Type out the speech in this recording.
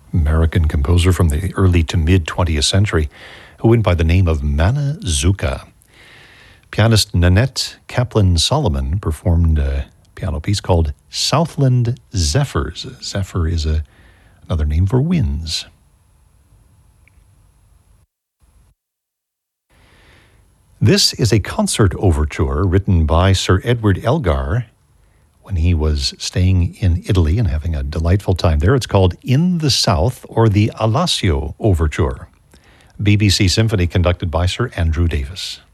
American composer from the early to mid 20th century who went by the name of Manazuka. Pianist Nanette Kaplan-Solomon performed a piano piece called Southland Zephyrs. Zephyr is another name for winds. This is a concert overture written by Sir Edward Elgar when he was staying in Italy and having a delightful time there. It's called In the South, or the Alassio Overture. BBC Symphony conducted by Sir Andrew Davis.